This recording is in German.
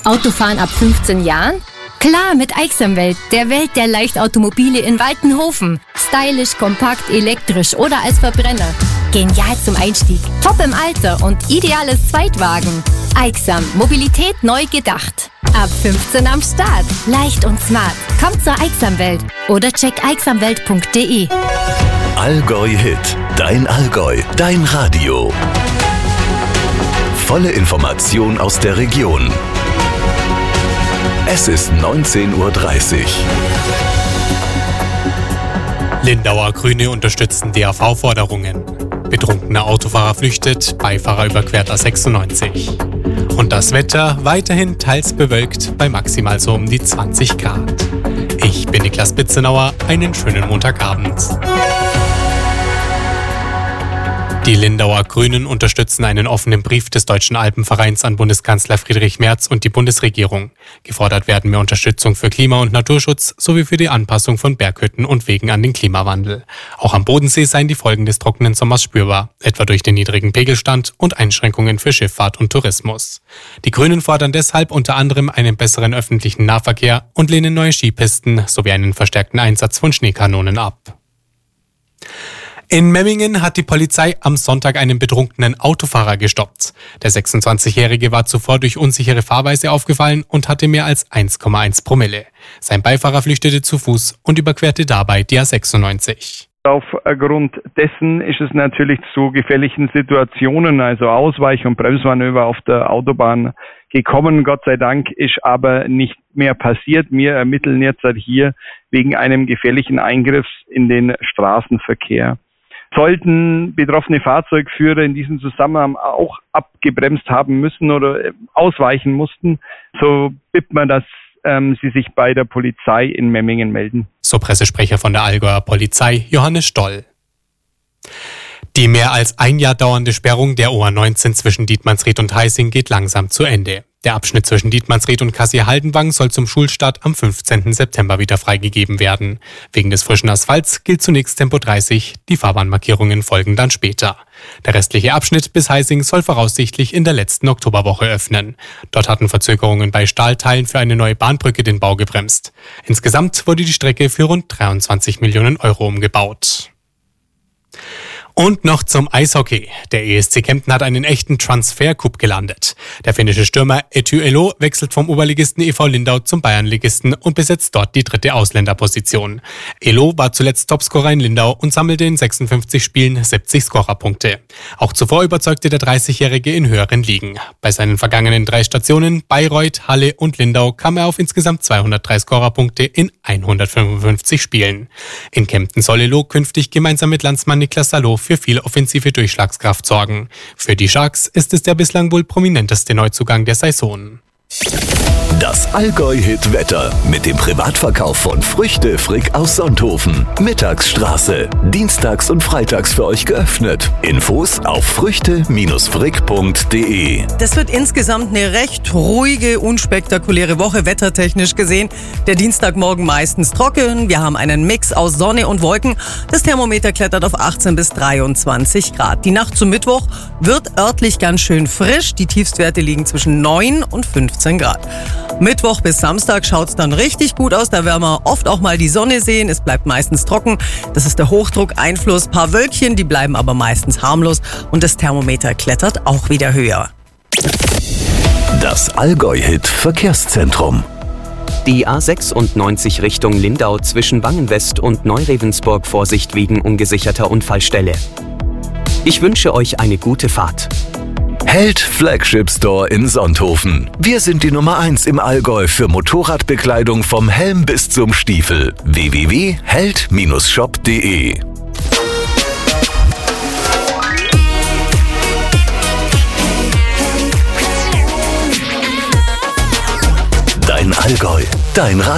Autofahren ab 15 Jahren? Klar, mit Aixamwelt, der Welt der Leichtautomobile in Waltenhofen. Stylisch, kompakt, elektrisch oder als Verbrenner. Genial zum Einstieg, top im Alter und ideales Zweitwagen. Aixam, Mobilität neu gedacht. Ab 15 am Start. Leicht und smart. Kommt zur Aixamwelt oder check aixamwelt.de. Allgäu Hit. Dein Allgäu. Dein Radio. Volle Information aus der Region. Es ist 19:30 Uhr. Lindauer Grüne unterstützen DAV-Forderungen. Betrunkener Autofahrer flüchtet, Beifahrer überquert A96. Und das Wetter weiterhin teils bewölkt bei maximal so um die 20 Grad. Ich bin Niklas Bitzenauer, einen schönen Montagabend. Die Lindauer Grünen unterstützen einen offenen Brief des Deutschen Alpenvereins an Bundeskanzler Friedrich Merz und die Bundesregierung. Gefordert werden mehr Unterstützung für Klima- und Naturschutz sowie für die Anpassung von Berghütten und Wegen an den Klimawandel. Auch am Bodensee seien die Folgen des trockenen Sommers spürbar, etwa durch den niedrigen Pegelstand und Einschränkungen für Schifffahrt und Tourismus. Die Grünen fordern deshalb unter anderem einen besseren öffentlichen Nahverkehr und lehnen neue Skipisten sowie einen verstärkten Einsatz von Schneekanonen ab. In Memmingen hat die Polizei am Sonntag einen betrunkenen Autofahrer gestoppt. Der 26-Jährige war zuvor durch unsichere Fahrweise aufgefallen und hatte mehr als 1,1 Promille. Sein Beifahrer flüchtete zu Fuß und überquerte dabei die A96. Aufgrund dessen ist es natürlich zu gefährlichen Situationen, also Ausweich- und Bremsmanöver auf der Autobahn gekommen. Gott sei Dank ist aber nicht mehr passiert. Wir ermitteln jetzt hier wegen einem gefährlichen Eingriffs in den Straßenverkehr. Sollten betroffene Fahrzeugführer in diesem Zusammenhang auch abgebremst haben müssen oder ausweichen mussten, so bittet man, dass sie sich bei der Polizei in Memmingen melden. So Pressesprecher von der Allgäuer Polizei, Johannes Stoll. Die mehr als ein Jahr dauernde Sperrung der OA19 zwischen Dietmannsried und Heising geht langsam zu Ende. Der Abschnitt zwischen Dietmannsried und Kassel-Haldenwang soll zum Schulstart am 15. September wieder freigegeben werden. Wegen des frischen Asphalts gilt zunächst Tempo 30, die Fahrbahnmarkierungen folgen dann später. Der restliche Abschnitt bis Heising soll voraussichtlich in der letzten Oktoberwoche öffnen. Dort hatten Verzögerungen bei Stahlteilen für eine neue Bahnbrücke den Bau gebremst. Insgesamt wurde die Strecke für rund 23 Millionen Euro umgebaut. Und noch zum Eishockey. Der ESC Kempten hat einen echten Transfer-Coup gelandet. Der finnische Stürmer Eetu Elo wechselt vom Oberligisten EV Lindau zum Bayernligisten und besetzt dort die 3. Ausländerposition. Elo war zuletzt Topscorer in Lindau und sammelte in 56 Spielen 70 Scorerpunkte. Auch zuvor überzeugte der 30-Jährige in höheren Ligen. Bei seinen vergangenen 3 Stationen, Bayreuth, Halle und Lindau, kam er auf insgesamt 203 Scorerpunkte in 155 Spielen. In Kempten soll Elo künftig gemeinsam mit Landsmann Niklas Salo für viel offensive Durchschlagskraft sorgen. Für die Sharks ist es der bislang wohl prominenteste Neuzugang der Saison. Das Allgäu-Hit-Wetter mit dem Privatverkauf von Früchte Frick aus Sonthofen. Mittagsstraße. Dienstags und freitags für euch geöffnet. Infos auf früchte-frick.de. Das wird insgesamt eine recht ruhige, unspektakuläre Woche, wettertechnisch gesehen. Der Dienstagmorgen meistens trocken. Wir haben einen Mix aus Sonne und Wolken. Das Thermometer klettert auf 18 bis 23 Grad. Die Nacht zum Mittwoch wird örtlich ganz schön frisch. Die Tiefstwerte liegen zwischen 9 und 15 Grad. Mittwoch bis Samstag schaut's dann richtig gut aus. Da werden wir oft auch mal die Sonne sehen. Es bleibt meistens trocken. Das ist der Hochdruckeinfluss. Ein paar Wölkchen, die bleiben aber meistens harmlos. Und das Thermometer klettert auch wieder höher. Das Allgäu-Hit Verkehrszentrum. Die A96 Richtung Lindau zwischen Wangenwest und Neurevensburg Vorsicht wegen ungesicherter Unfallstelle. Ich wünsche euch eine gute Fahrt. Held Flagship Store in Sonthofen. Wir sind die Nummer 1 im Allgäu für Motorradbekleidung vom Helm bis zum Stiefel. www.held-shop.de. Dein Allgäu, dein Radio.